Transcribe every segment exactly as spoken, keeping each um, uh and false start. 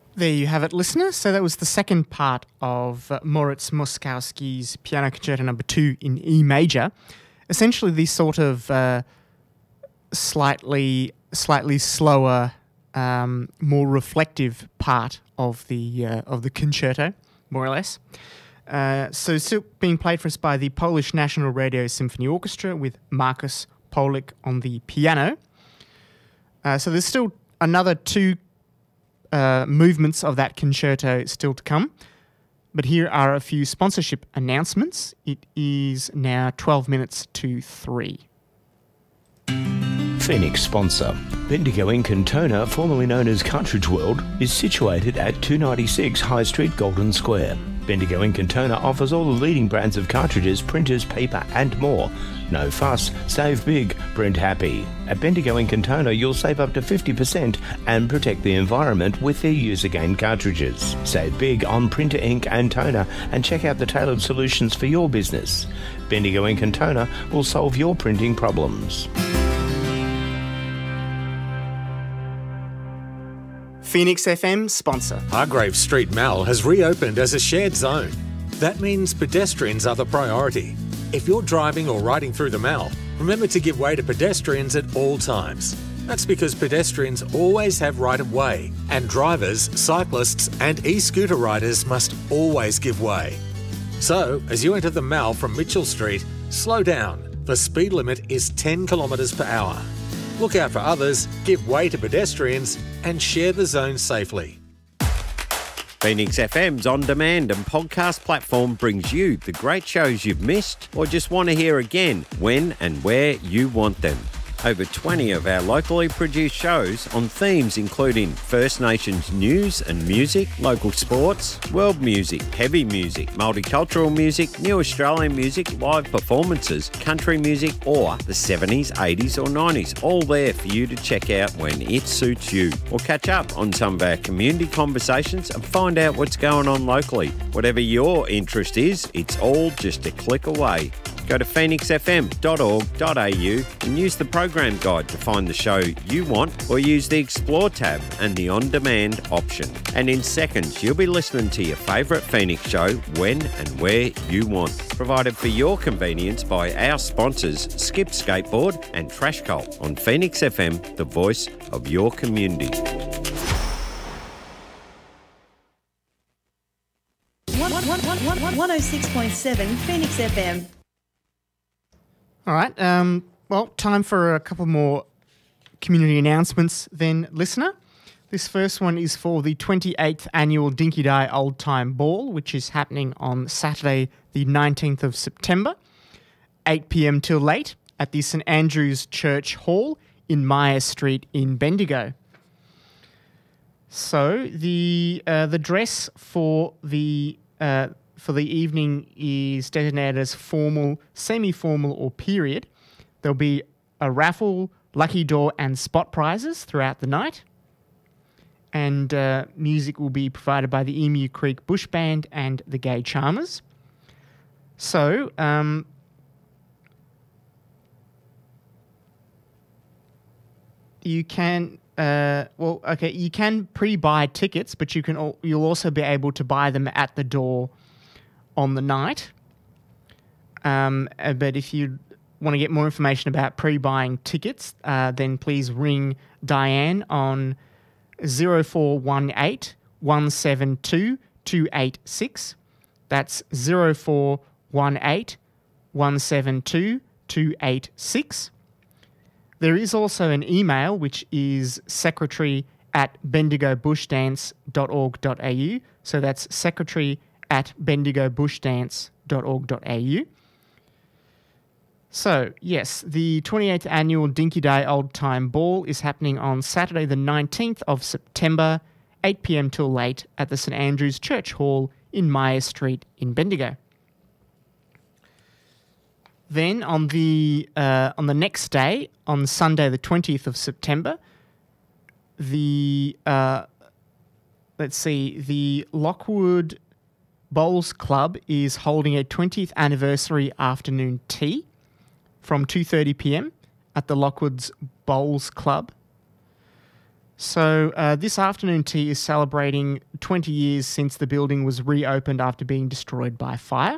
There you have it, listener. So that was the second part of uh, Moritz Moszkowski's Piano Concerto Number Two in E major. Essentially, the sort of uh, slightly, slightly slower, um, more reflective part of the uh, of the concerto, more or less. Uh, so, still being played for us by the Polish National Radio Symphony Orchestra with Markus Polik on the piano. Uh, so there's still another two uh, movements of that concerto still to come. But here are a few sponsorship announcements. It is now twelve minutes to three. Phoenix sponsor. Bendigo in Cantona, formerly known as Cartridge World, is situated at two ninety-six High Street, Golden Square. Bendigo in Cantona offers all the leading brands of cartridges, printers, paper and more. No fuss, save big, print happy. At Bendigo in Cantona you'll save up to fifty percent and protect the environment with their use-again cartridges. Save big on printer ink and toner and check out the tailored solutions for your business. Bendigo in Cantona will solve your printing problems. Phoenix F M sponsor. Hargrave Street Mall has reopened as a shared zone. That means pedestrians are the priority. If you're driving or riding through the mall, remember to give way to pedestrians at all times. That's because pedestrians always have right of way, and drivers, cyclists and e-scooter riders must always give way. So, as you enter the mall from Mitchell Street, slow down. The speed limit is ten kilometres per hour. Look out for others, give way to pedestrians and share the zone safely. Phoenix F M's on-demand and podcast platform brings you the great shows you've missed or just want to hear again when and where you want them. Over twenty of our locally produced shows on themes including First Nations news and music, local sports, world music, heavy music, multicultural music, new Australian music, live performances, country music or the seventies, eighties or nineties, all there for you to check out when it suits you. Or catch up on some of our community conversations and find out what's going on locally. Whatever your interest is, it's all just a click away. Go to phoenix f m dot org dot a u and use the program guide to find the show you want or use the Explore tab and the On-Demand option. And in seconds, you'll be listening to your favourite Phoenix show when and where you want. Provided for your convenience by our sponsors, Skip Skateboard and Trash Cult on Phoenix F M, the voice of your community. one oh six point seven Phoenix F M. All right. Um, well, time for a couple more community announcements then, listener. This first one is for the twenty-eighth Annual Dinky Di Old Time Ball, which is happening on Saturday the nineteenth of September, eight p m till late, at the St Andrew's Church Hall in Myer Street in Bendigo. So the uh, the dress for the uh, for the evening is designated as formal, semi-formal or period. There'll be a raffle, lucky draw and spot prizes throughout the night. And uh, music will be provided by the Emu Creek Bush Band and the Gay Charmers. So, um, you can... Uh, well, okay, you can pre-buy tickets, but you can al- you'll also be able to buy them at the door on the night. Um, uh, but if you want to get more information about pre-buying tickets, uh, then please ring Diane on zero four one eight, one seven two, two eight six. That's zero four one eight, one seven two, two eight six. There is also an email which is secretary at bendigo bush dance dot org dot a u. So that's secretary at bendigo bush dance dot org dot a u. So, yes, the twenty-eighth Annual Dinky Day Old Time Ball is happening on Saturday the nineteenth of September, eight p m till late, at the St Andrew's Church Hall in Myer Street in Bendigo. Then on the uh, on the next day, on Sunday the twentieth of September, the uh, let's see, the Lockwood Bowls Club is holding a twentieth anniversary afternoon tea from two thirty p m at the Lockwood's Bowls Club. So uh, this afternoon tea is celebrating twenty years since the building was reopened after being destroyed by fire.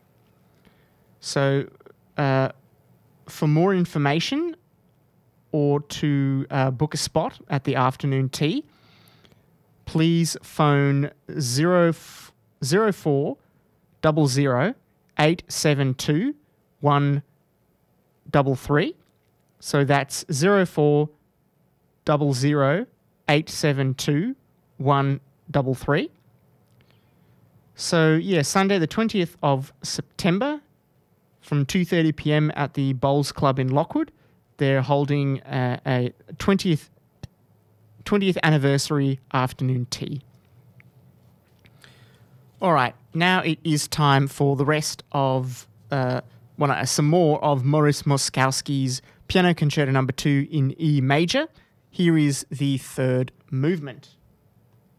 So uh, for more information or to uh, book a spot at the afternoon tea, please phone zero four zero zero eight seven two one three three. So that's zero four zero zero eight seven two one three three. So yeah, Sunday the twentieth of September from two thirty p m at the Bowls Club in Lockwood. They're holding a, a twentieth twentieth anniversary afternoon tea. All right, now it is time for the rest of uh, well, no, some more of Maurice Moszkowski's Piano Concerto Number Two in E major. Here is the third movement.